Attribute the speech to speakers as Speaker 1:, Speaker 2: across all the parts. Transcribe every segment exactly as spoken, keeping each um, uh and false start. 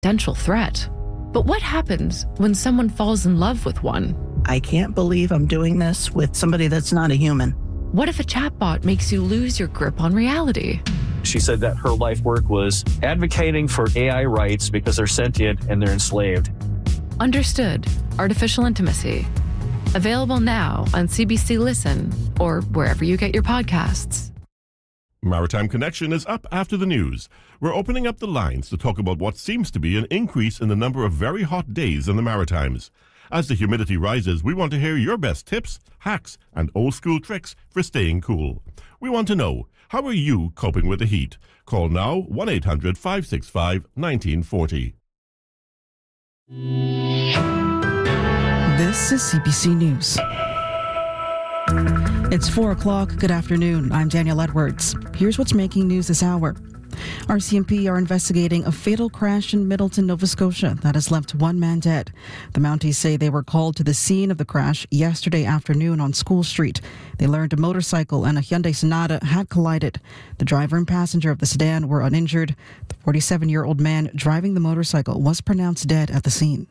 Speaker 1: existential threat. But what happens when someone falls in love with one?
Speaker 2: I can't believe I'm doing this with somebody that's not a human.
Speaker 1: What if a chatbot makes you lose your grip on reality?
Speaker 3: She said that her life work was advocating for A I rights because they're sentient and they're enslaved.
Speaker 1: Understood. Artificial Intimacy. Available now on C B C Listen or wherever you get your podcasts.
Speaker 4: Maritime Connection is up after the news. We're opening up the lines to talk about what seems to be an increase in the number of very hot days in the Maritimes. As the humidity rises, we want to hear your best tips, hacks, and old-school tricks for staying cool. We want to know, how are you coping with the heat? Call now one eight hundred, five six five, one nine four zero.
Speaker 5: This is C B C News. It's four o'clock. Good afternoon. I'm Danielle Edwards. Here's what's making news this hour. R C M P are investigating a fatal crash in Middleton, Nova Scotia that has left one man dead. The Mounties say they were called to the scene of the crash yesterday afternoon on School Street. They learned a motorcycle and a Hyundai Sonata had collided. The driver and passenger of the sedan were uninjured. The forty-seven-year-old man driving the motorcycle was pronounced dead at the scene.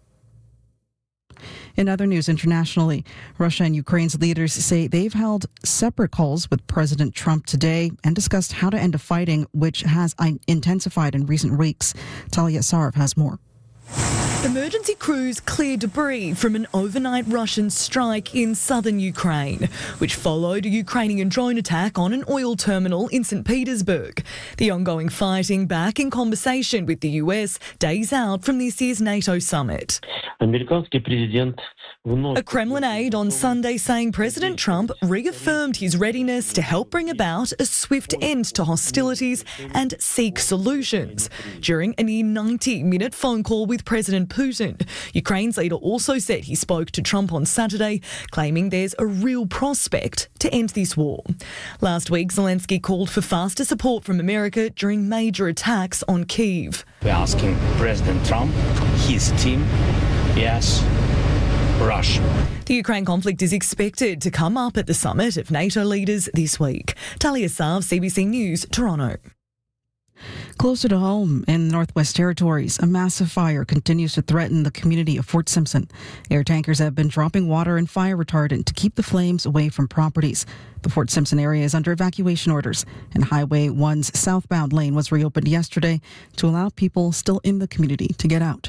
Speaker 5: In other news internationally, Russia and Ukraine's leaders say they've held separate calls with President Trump today and discussed how to end the fighting, which has intensified in recent weeks. Talia Sarv has more.
Speaker 6: Emergency crews cleared debris from an overnight Russian strike in southern Ukraine, which followed a Ukrainian drone attack on an oil terminal in Saint Petersburg. The ongoing fighting back in conversation with the U S days out from this year's NATO summit. A Kremlin aide on Sunday saying President Trump reaffirmed his readiness to help bring about a swift end to hostilities and seek solutions during a near ninety-minute phone call with President Putin. Ukraine's leader also said he spoke to Trump on Saturday, claiming there's a real prospect to end this war. Last week, Zelensky called for faster support from America during major attacks on Kyiv.
Speaker 7: We're asking President Trump, his team, yes, Russia.
Speaker 6: The Ukraine conflict is expected to come up at the summit of NATO leaders this week. Talia Sarv, C B C News, Toronto.
Speaker 5: Closer to home in the Northwest Territories, a massive fire continues to threaten the community of Fort Simpson. Air tankers have been dropping water and fire retardant to keep the flames away from properties. The Fort Simpson area is under evacuation orders, and Highway one's southbound lane was reopened yesterday to allow people still in the community to get out.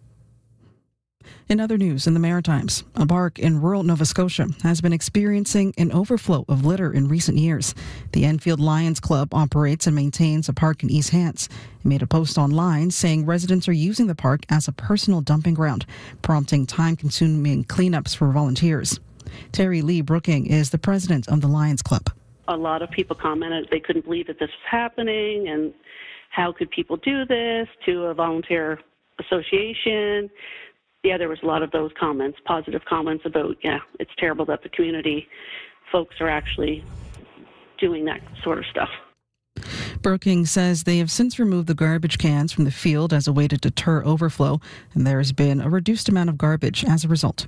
Speaker 5: In other news in the Maritimes, a park in rural Nova Scotia has been experiencing an overflow of litter in recent years. The Enfield Lions Club operates and maintains a park in East Hants. It made a post online saying residents are using the park as a personal dumping ground, prompting time-consuming cleanups for volunteers. Terry Lee Brooking is the president of the Lions Club.
Speaker 8: A lot of people commented they couldn't believe that this was happening, and how could people do this to a volunteer association. Yeah, there was a lot of those comments, positive comments about, yeah, it's terrible that the community folks are actually doing that sort of stuff.
Speaker 5: Brooking says they have since removed the garbage cans from the field as a way to deter overflow, and there has been a reduced amount of garbage as a result.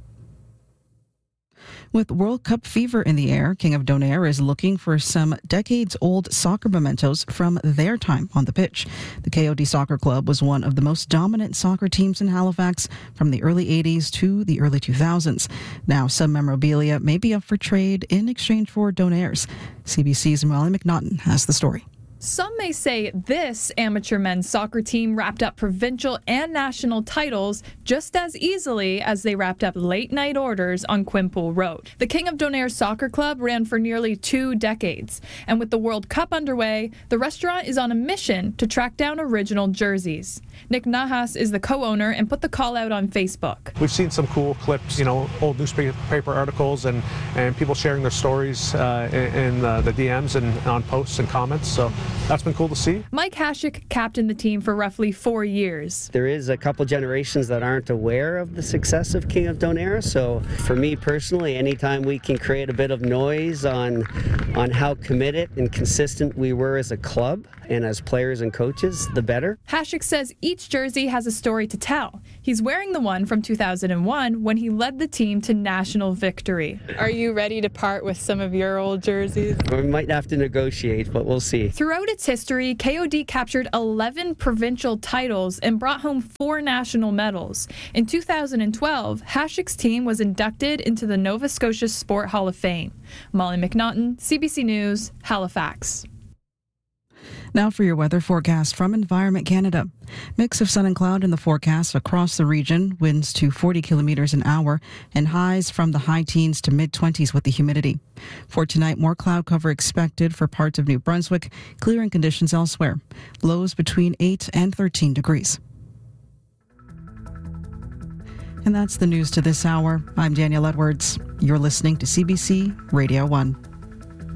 Speaker 5: With World Cup fever in the air, King of Donaire is looking for some decades-old soccer mementos from their time on the pitch. The K O D Soccer Club was one of the most dominant soccer teams in Halifax from the early eighties to the early two thousands. Now, some memorabilia may be up for trade in exchange for Donaire's. C B C's Molly McNaughton has the story.
Speaker 9: Some may say this amateur men's soccer team wrapped up provincial and national titles just as easily as they wrapped up late-night orders on Quinpool Road. The King of Donaire Soccer Club ran for nearly two decades, and with the World Cup underway, the restaurant is on a mission to track down original jerseys. Nick Nahas is the co-owner and put the call out on Facebook.
Speaker 10: We've seen some cool clips, you know, old newspaper articles and, and people sharing their stories uh, in, in uh, the D Ms and on posts and comments, so that's been cool to see.
Speaker 9: Mike Hashik captained the team for roughly four years.
Speaker 11: There is a couple generations that aren't aware of the success of King of Donaire, so for me personally, anytime we can create a bit of noise on, on how committed and consistent we were as a club and as players and coaches, the better.
Speaker 9: Hashik says each jersey has a story to tell. He's wearing the one from two thousand one when he led the team to national victory. Are you ready to part with some of your old jerseys?
Speaker 11: We might have to negotiate, but we'll see.
Speaker 9: Throughout Throughout its history, K O D captured eleven provincial titles and brought home four national medals. In two thousand twelve, Hashik's team was inducted into the Nova Scotia Sport Hall of Fame. Molly McNaughton, C B C News, Halifax.
Speaker 5: Now for your weather forecast from Environment Canada. Mix of sun and cloud in the forecast across the region, winds to forty kilometers an hour, and highs from the high teens to mid-twenties with the humidity. For tonight, more cloud cover expected for parts of New Brunswick, clearing conditions elsewhere. Lows between eight and thirteen degrees. And that's the news to this hour. I'm Danielle Edwards. You're listening to C B C Radio one.